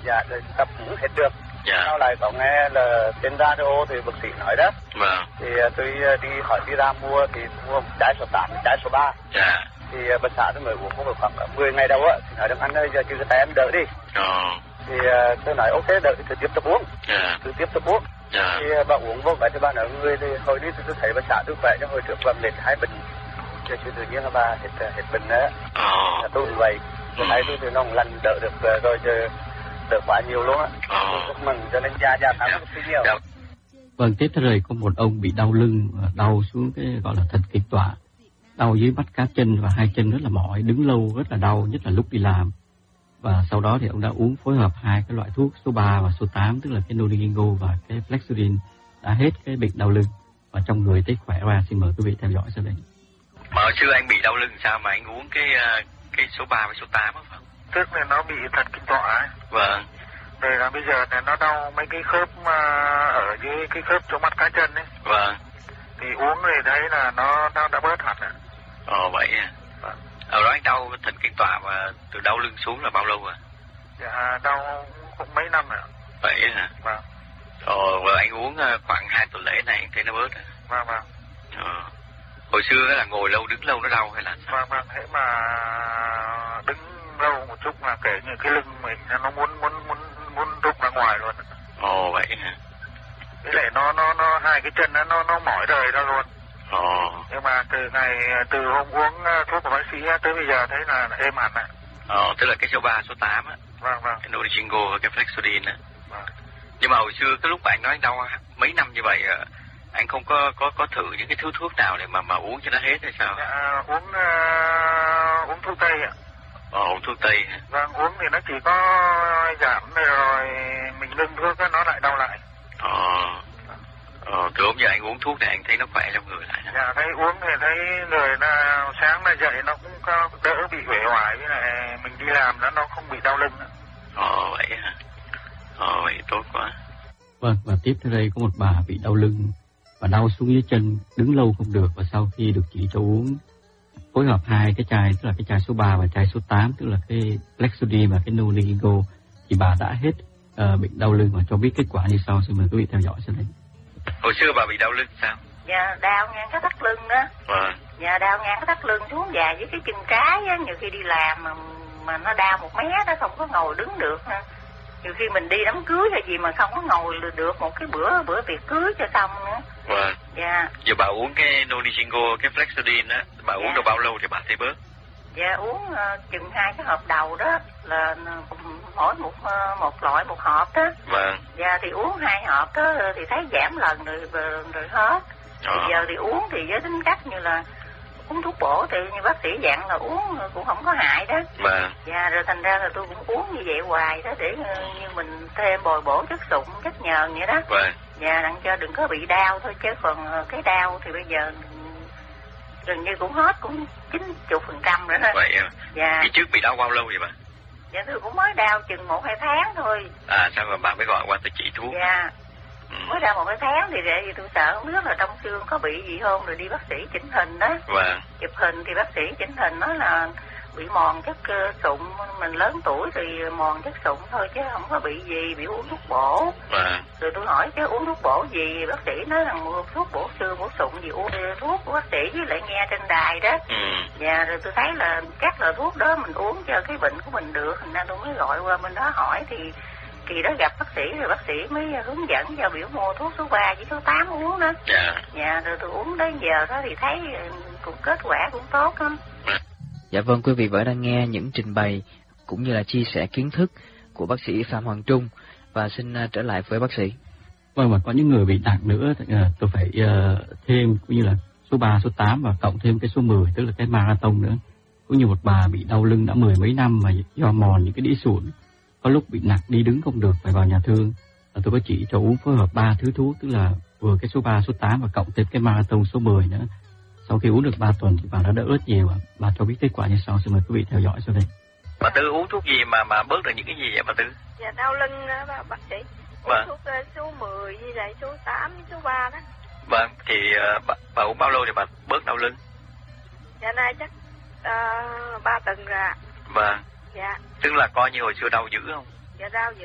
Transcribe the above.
Dạ, để tập cũng hết được. Dạ. Sau lại có nghe là trên radio thì bác sĩ nói đó. Vâng. Thì tôi đi ra mua thì mua một trái số 8, một trái số 3. Dạ. Thì bà xã tôi mới uống khoảng 10 ngày đầu á, thì nói rằng anh ơi giờ chưa tay em đỡ đi. Thì tôi nói ok đỡ thì tiếp tục uống. Dạ. Cứ tiếp tục uống. Dạ. Thì bà uống vô cái thì bà nói người thì hồi đi tôi thấy bà xã tôi khỏe, nhưng hồi trước bà mệt 2 bệnh. Chứ tự nhiên là bà hết bệnh nữa. Tôi cũng vậy. Hôm nay tôi thì nó lần đỡ được rồi chứ đỡ quá nhiều luôn á. Tôi rất mừng cho nên già khá rất nhiều. Vâng, tiếp theo đây có một ông bị đau lưng, đau xuống cái gọi là thần kinh tọa, đau dưới mắt cá chân và hai chân rất là mỏi, đứng lâu rất là đau, nhất là lúc đi làm. Và sau đó thì ông đã uống phối hợp hai cái loại thuốc số 3 và số 8, tức là cái Noligingo và cái Flexudin, đã hết cái bệnh đau lưng và trong người thấy khỏe ra. Xin mời quý vị theo dõi sau đây. Mà hồi xưa anh bị đau lưng sao mà anh uống cái số 3 và số 8 không? Tức là nó bị thần kinh tọa ấy. Vâng. Rồi là bây giờ là nó đau mấy cái khớp ở dưới cái khớp chỗ mắt cá chân ấy. Vâng. Thì uống thì thấy là nó đã bớt hẳn ạ. Vậy à. Vâng. Ở đó anh đau thần kinh tọa và từ đau lưng xuống là bao lâu rồi? Dạ đau cũng mấy năm rồi. Vậy hả? Vâng. Và anh uống khoảng 2 tuần lễ này anh thấy nó bớt à? Vâng. Hồi xưa là ngồi lâu đứng lâu nó đau hay là sao? Vâng, thế mà đứng lâu một chút là kể như cái lưng mình nó muốn rút ra ngoài luôn. Vậy hả? Với lại nó hai cái chân nó mỏi rời ra luôn. Nhưng mà từ hôm uống thuốc của bác sĩ tới bây giờ thấy là êm hẳn ạ. Tức là cái số 3, số 8 á. Vâng. Cái Noligingo và cái Flexudin á. Vâng. Nhưng mà hồi xưa cái lúc mà anh nói anh đau mấy năm như vậy, anh không có thử những cái thứ thuốc nào để mà uống cho nó hết hay sao? Dạ, uống thuốc tây ạ. Uống thuốc tây hả? Vâng, uống thì nó chỉ có giảm rồi mình ngưng thuốc nó lại đau lại. Từ hôm giờ anh uống thuốc này anh thấy nó khỏe trong người lại. Dạ, thấy uống thì thấy người là sáng là dậy nó cũng có đỡ bị uể oải, với lại mình đi làm nó không bị đau lưng nữa. Vậy hả? Vậy tốt quá. Vâng, và tiếp theo đây có một bà bị đau lưng và đau xuống dưới chân, đứng lâu không được, và sau khi được chỉ cho uống phối hợp hai cái chai, tức là cái chai số 3 và chai số 8, tức là cái Flexudin và cái Noligingo, thì bà đã hết bệnh đau lưng và cho biết kết quả như sau. Xin mời quý vị theo dõi sau đây. Hồi xưa bà bị đau lưng sao? Dạ, đau ngang cái thắt lưng đó. Vâng. Dạ, đau ngang cái thắt lưng xuống dài với cái chân trái á, nhiều khi đi làm mà nó đau một mé đó, không có ngồi đứng được ha. Nhiều khi mình đi đám cưới hay gì mà không có ngồi được một cái bữa tiệc cưới cho xong nữa. Vâng. Dạ. Giờ bà uống cái Noligingo, cái Flexudin á, bà uống được bao lâu thì bà thấy bớt? Dạ, uống chừng 2 cái hộp đầu đó là mỗi một loại một hộp đó. Vâng. Dạ, thì uống 2 hộp đó thì thấy giảm lần rồi hết. Giờ thì uống thì với tính cách như là uống thuốc bổ thì như bác sĩ dặn là uống cũng không có hại đó. Vâng. Dạ, rồi thành ra là tôi cũng uống như vậy hoài đó, để như mình thêm bồi bổ chất sụn, chất nhờn vậy đó. Vâng. Dạ, đặng cho đừng có bị đau thôi, chứ còn cái đau thì bây giờ gần như cũng hết, cũng 90% rồi đó. Vậy à? Dạ. Thì trước bị đau bao lâu vậy bà? Dạ, tôi cũng mới đau chừng 1-2 tháng thôi. Sao mà bà mới gọi qua tôi chỉ thuốc? Dạ. Mới đau 1-2 tháng thì để gì tôi sợ không biết là trong xương có bị gì không, rồi đi bác sĩ chỉnh hình đó. Vâng. Chụp hình thì bác sĩ chỉnh hình nói là bị mòn chất sụn, mình lớn tuổi thì mòn chất sụn thôi chứ không có bị gì, bị uống thuốc bổ. Vâng. Rồi tôi hỏi chứ uống thuốc bổ gì, bác sĩ nói là mua thuốc bổ xương bổ sụn gì, uống thuốc của bác sĩ với lại nghe trên đài đó. Dạ, rồi tôi thấy là chắc là thuốc đó mình uống cho cái bệnh của mình được, thành ra tôi mới gọi qua bên đó hỏi, thì kỳ đó gặp bác sĩ rồi bác sĩ mới hướng dẫn cho biểu mua thuốc số 3 với số 8 uống đó. Dạ, rồi tôi uống đến giờ đó thì thấy cũng kết quả cũng tốt lắm. Dạ vâng, quý vị vẫn đang nghe những trình bày cũng như là chia sẻ kiến thức của bác sĩ Phạm Hoàng Trung, và xin trở lại với bác sĩ. Vâng, và có những người bị nặng nữa, tôi phải thêm cũng như là số 3, số 8 và cộng thêm cái số 10, tức là cái marathon nữa. Cũng như một bà bị đau lưng đã 10 mấy năm mà do mòn những cái đĩ sụn, có lúc bị nặng đi đứng không được phải vào nhà thương. Tôi có chỉ cho uống phối hợp 3 thứ thuốc, tức là vừa cái số 3, số 8 và cộng thêm cái marathon số 10 nữa. Sau khi uống được 3 tuần thì bà đã đỡ rất nhiều. Bà cho biết kết quả như sau. Xin mời quý vị theo dõi sau đây. Bà Tư uống thuốc gì mà bớt được những cái gì vậy bà Tư? Dạ, đau lưng đó bác sĩ. Vâng. Thuốc số 10 với lại số 8 với số 3 đó. Vâng, thì bà uống bao lâu thì bà bớt đau lưng? Dạ, nay chắc 3 tuần rồi ạ. Vâng. Dạ. Tức là coi như hồi xưa đau dữ không? Dạ, đau dữ.